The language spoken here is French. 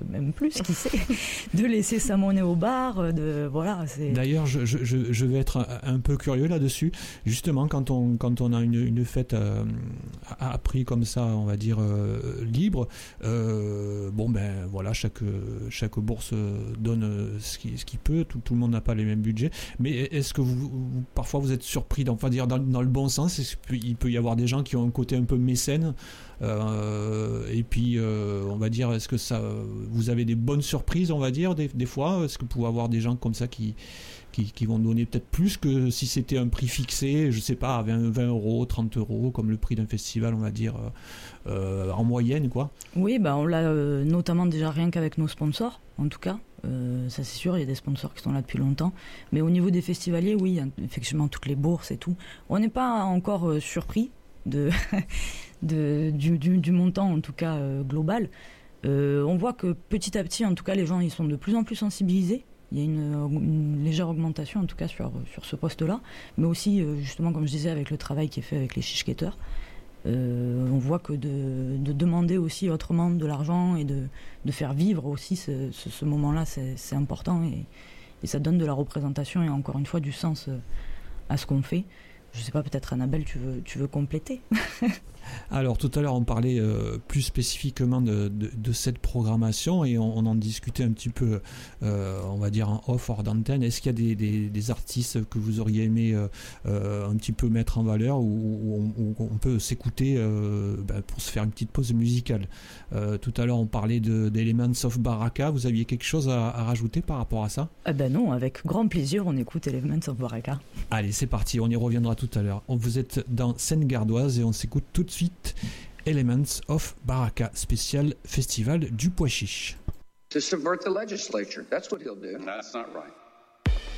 même plus, qui sait, de laisser sa monnaie au bar, voilà. D'ailleurs, je vais être un peu curieux là-dessus. Justement, quand on a une fête à prix comme ça, on va dire libre, voilà, chaque bourse donne ce qu'il peut. Tout le monde n'a pas les mêmes budgets. Mais est-ce que parfois vous êtes surpris, enfin dire dans le bon sens, il peut y avoir des gens qui ont un côté un peu mécène, et puis on va dire, est-ce que vous avez des bonnes surprises, on va dire, des fois, est-ce que vous pouvez avoir des gens comme ça qui vont donner peut-être plus que si c'était un prix fixé, je sais pas, 20 euros, 30 euros, comme le prix d'un festival, on va dire, en moyenne, quoi. Oui, on l'a notamment déjà rien qu'avec nos sponsors, en tout cas. Ça c'est sûr, il y a des sponsors qui sont là depuis longtemps. Mais au niveau des festivaliers, oui, il y a effectivement toutes les bourses et tout. On n'est pas encore surpris du montant, en tout cas global. On voit que petit à petit, en tout cas, les gens ils sont de plus en plus sensibilisés. Il y a une légère augmentation, en tout cas, sur ce poste-là. Mais aussi, justement, comme je disais, avec le travail qui est fait avec les chichketters, on voit que de demander aussi autrement de l'argent et de faire vivre aussi ce moment-là, c'est important. Et ça donne de la représentation et encore une fois du sens à ce qu'on fait. Je sais pas, peut-être Annabelle, tu veux compléter? Alors tout à l'heure on parlait plus spécifiquement de cette programmation et on en discutait un petit peu, on va dire en off, hors d'antenne. Est-ce qu'il y a des artistes que vous auriez aimé un petit peu mettre en valeur où on peut s'écouter pour se faire une petite pause musicale? Tout à l'heure on parlait d'Elements of Baraka. Vous aviez quelque chose à rajouter par rapport à ça? Non, avec grand plaisir on écoute Elements of Baraka. Allez, c'est parti, on y reviendra tout à l'heure. Vous êtes dans Seine-Gardoise et on s'écoute tout de suite Elements of Baraka, spécial festival du Pois Chiche. To subvert the legislature, that's what he'll do. That's not right.